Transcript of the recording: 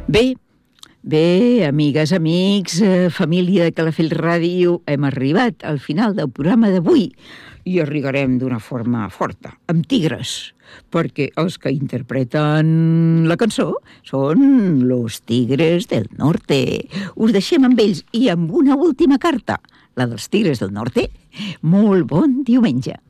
Bé, amigues, amics, família de Calafell Ràdio, hem arribat al final del programa d'avui i arribarem d'una forma forta, amb tigres, perquè els que interpreten la cançó són los Tigres del Norte. Us deixem amb ells i amb una última carta, la dels Tigres del Norte. Molt bon diumenge.